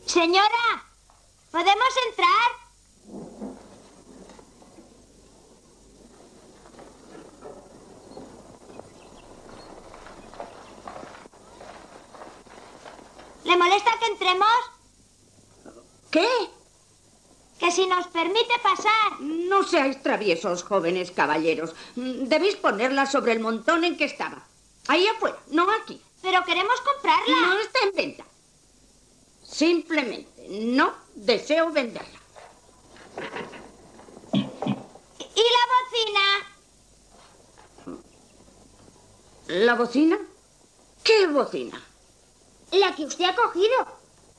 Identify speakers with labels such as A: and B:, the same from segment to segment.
A: Señora, ¿podemos entrar? ¿Le molesta que entremos?
B: ¿Qué?
A: Que si nos permite pasar.
B: No seáis traviesos, jóvenes caballeros. Debéis ponerla sobre el montón en que estaba. Ahí afuera, no aquí.
A: Pero queremos comprarla.
B: No está en venta. Simplemente no deseo venderla.
A: ¿Y la bocina?
B: ¿La bocina? ¿Qué bocina?
A: La que usted ha cogido.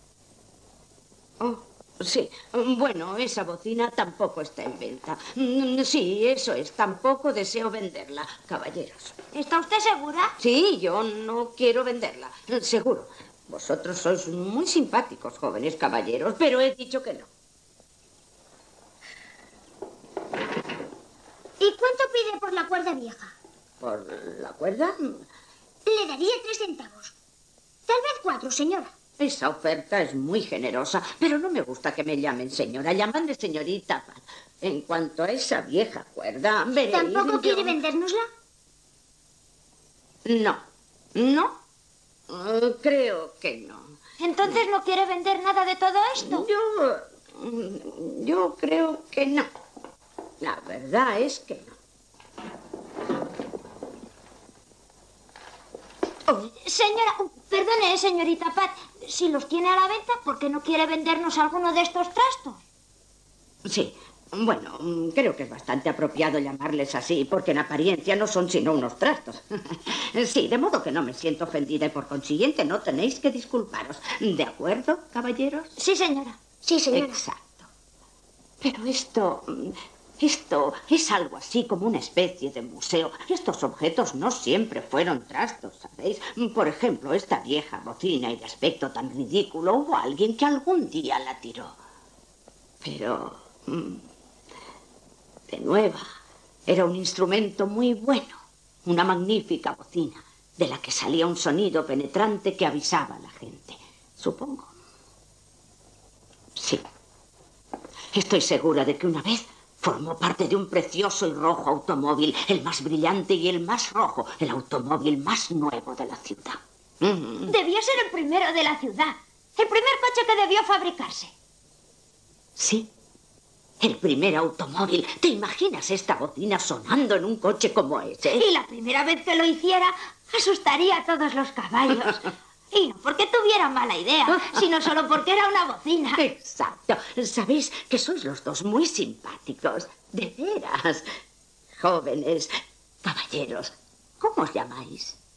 B: Oh, sí. Bueno, esa bocina tampoco está en venta. Sí, eso es. Tampoco deseo venderla, caballeros.
A: ¿Está usted segura?
B: Sí, yo no quiero venderla. Seguro. Vosotros sois muy simpáticos, jóvenes caballeros, pero he dicho que no.
A: ¿Y cuánto pide por la cuerda vieja?
B: ¿Por la cuerda?
A: Le daría 3 centavos. Tal vez 4, señora.
B: Esa oferta es muy generosa, pero no me gusta que me llamen señora. Llamadme señorita. En cuanto a esa vieja cuerda, veréis...
A: ¿Tampoco quiere vendérnosla?
B: No. Creo que no.
A: ¿Entonces no quiere vender nada de todo esto?
B: Yo creo que no. La verdad es que no.
A: Señora, perdone, señorita Pat, si los tiene a la venta, ¿por qué no quiere vendernos alguno de estos trastos?
B: Sí, bueno, creo que es bastante apropiado llamarles así, porque en apariencia no son sino unos trastos. Sí, de modo que no me siento ofendida y por consiguiente no tenéis que disculparos. ¿De acuerdo, caballeros?
A: Sí, señora. Sí, señora.
B: Exacto. Pero esto es algo así como una especie de museo. Estos objetos no siempre fueron trastos, ¿sabéis? Por ejemplo, esta vieja bocina y de aspecto tan ridículo, hubo alguien que algún día la tiró. Pero, de nueva, era un instrumento muy bueno, una magnífica bocina, de la que salía un sonido penetrante que avisaba a la gente, supongo. Sí. Estoy segura de que una vez formó parte de un precioso y rojo automóvil, el más brillante y el más rojo, el automóvil más nuevo de la ciudad.
A: Debió ser el primero de la ciudad, el primer coche que debió fabricarse.
B: Sí, el primer automóvil. ¿Te imaginas esta bocina sonando en un coche como ese?
A: Y la primera vez que lo hiciera, asustaría a todos los caballos. Y no porque tuviera mala idea, sino solo porque era una bocina.
B: Exacto. Sabéis que sois los dos muy simpáticos. De veras. Jóvenes, caballeros, ¿cómo os llamáis?